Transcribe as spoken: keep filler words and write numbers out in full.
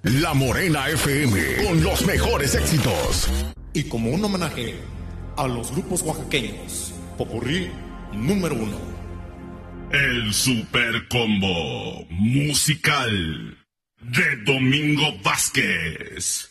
La Morena F M, con los mejores éxitos. Y como un homenaje a los grupos oaxaqueños, Popurrí número uno. El Super Combo Musical de Domingo Vázquez.